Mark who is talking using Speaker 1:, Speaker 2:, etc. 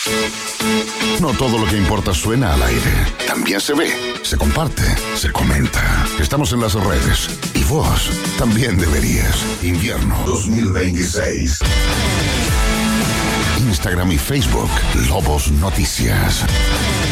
Speaker 1: No todo lo que importa suena al aire. También se ve, se comparte, se comenta. Estamos en las redes. Y vos también deberías. Invierno 2026. Instagram y Facebook, Lobos Noticias.